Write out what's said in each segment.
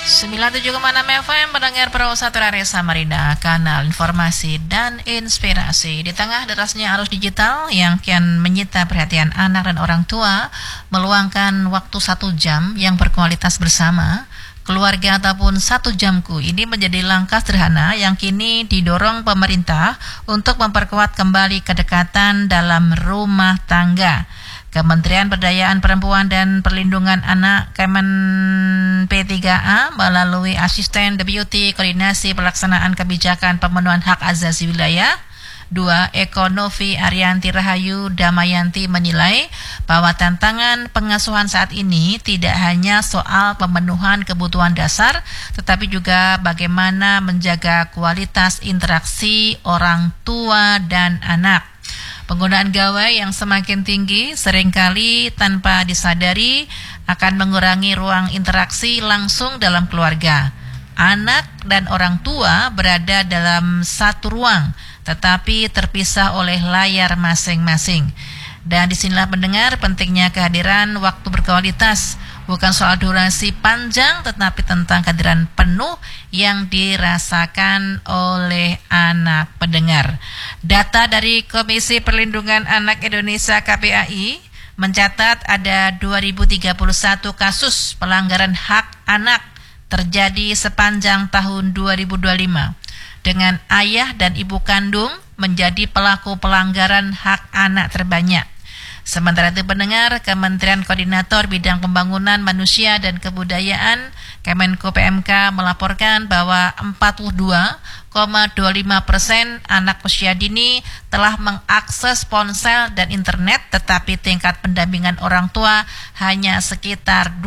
97,6 FM mendengar Pro 1 Radio Samarinda, kanal informasi dan inspirasi. Di tengah derasnya arus digital yang kian menyita perhatian anak dan orang tua, meluangkan waktu 1 jam yang berkualitas bersama keluarga ataupun 1 jamku ini menjadi langkah sederhana yang kini didorong pemerintah untuk memperkuat kembali kedekatan dalam rumah tangga. Kementerian Pemberdayaan Perempuan dan Perlindungan Anak Kemen P3A melalui Asisten Deputi Koordinasi Pelaksanaan Kebijakan Pemenuhan Hak Asasi Wilayah 2 Eko Novi Arianti Rahayu Damayanti menilai bahwa tantangan pengasuhan saat ini tidak hanya soal pemenuhan kebutuhan dasar, tetapi juga bagaimana menjaga kualitas interaksi orang tua dan anak. Penggunaan gawai yang semakin tinggi seringkali tanpa disadari akan mengurangi ruang interaksi langsung dalam keluarga. Anak dan orang tua berada dalam satu ruang, tetapi terpisah oleh layar masing-masing. Dan disinilah mendengar pentingnya kehadiran waktu berkualitas, bukan soal durasi panjang, tetapi tentang kehadiran penuh yang dirasakan oleh anak pendengar. Data dari Komisi Perlindungan Anak Indonesia KPAI mencatat ada 2031 kasus pelanggaran hak anak terjadi sepanjang tahun 2025, dengan ayah dan ibu kandung menjadi pelaku pelanggaran hak anak terbanyak. Sementara itu pendengar, Kementerian Koordinator Bidang Pembangunan Manusia dan Kebudayaan Kemenko PMK melaporkan bahwa 42,25% anak usia dini telah mengakses ponsel dan internet, tetapi tingkat pendampingan orang tua hanya sekitar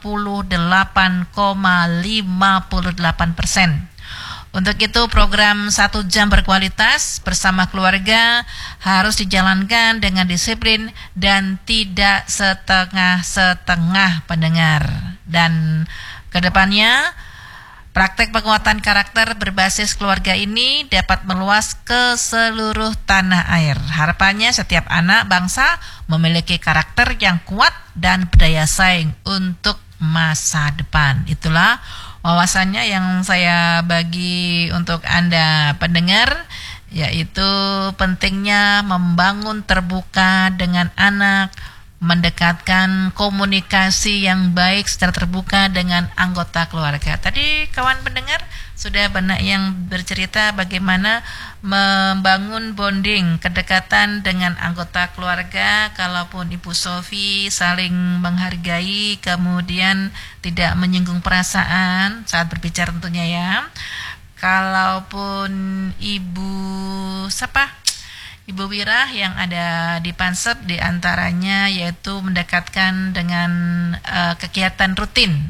28,58%. Untuk itu program 1 jam berkualitas bersama keluarga harus dijalankan dengan disiplin dan tidak setengah-setengah pendengar. Dan kedepannya praktek penguatan karakter berbasis keluarga ini dapat meluas ke seluruh tanah air. Harapannya setiap anak bangsa memiliki karakter yang kuat dan berdaya saing untuk masa depan. Itulah wawasannya yang saya bagi untuk Anda pendengar, yaitu pentingnya membangun terbuka dengan anak, mendekatkan komunikasi yang baik secara terbuka dengan anggota keluarga. Tadi kawan pendengar sudah banyak yang bercerita bagaimana membangun bonding, kedekatan dengan anggota keluarga. Kalaupun Ibu Sofi saling menghargai, kemudian tidak menyinggung perasaan saat berbicara tentunya ya. Kalaupun Ibu Wirah yang ada di Pansep, di antaranya yaitu mendekatkan dengan kegiatan rutin